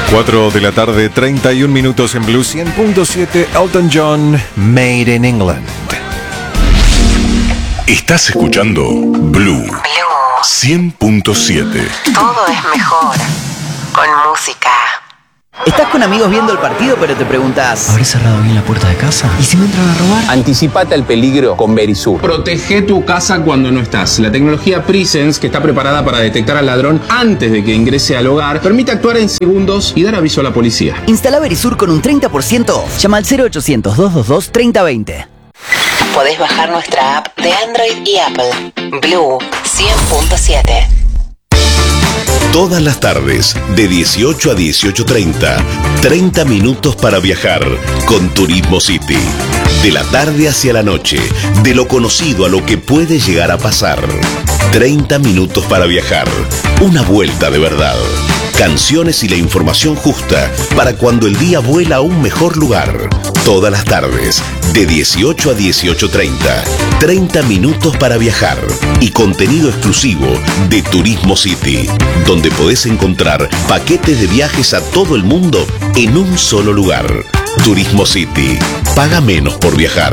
4 de la tarde, 31 minutos en Blue 100.7, Elton John, Made in England. Estás escuchando Blue 100.7. Todo es mejor con música. Estás con amigos viendo el partido, pero te preguntas: ¿habré cerrado bien la puerta de casa? ¿Y si me entran a robar? Anticipate al peligro con Verisur. Protege tu casa cuando no estás. La tecnología Presence, que está preparada para detectar al ladrón antes de que ingrese al hogar, permite actuar en segundos y dar aviso a la policía. Instala Verisur con un 30% off. Llama al 0800-222-3020. Podés bajar nuestra app de Android y Apple. Blue 100.7. Todas las tardes, de 18 a 18:30, 30 minutos para viajar con Turismo City. De la tarde hacia la noche, de lo conocido a lo que puede llegar a pasar. 30 minutos para viajar. Una vuelta de verdad. Canciones y la información justa para cuando el día vuela a un mejor lugar. Todas las tardes, de 18 a 18:30. 30 minutos para viajar. Y contenido exclusivo de Turismo City, donde podés encontrar paquetes de viajes a todo el mundo en un solo lugar. Turismo City. Paga menos por viajar.